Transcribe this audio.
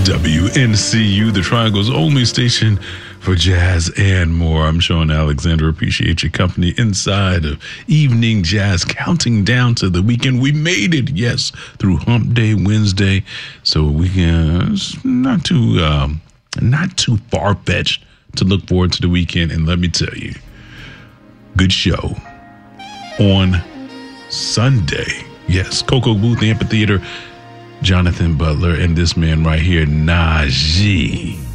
WNCU, the Triangle's only station for jazz and more. I'm Sean Alexander. Appreciate your company inside of Evening Jazz, counting down to the weekend. We made it, yes, through Hump Day Wednesday, so we can not too far-fetched to look forward to the weekend. And let me tell you, good show on Sunday. Yes, Cocoa Booth Amphitheater, Jonathan Butler, and this man right here, Najee.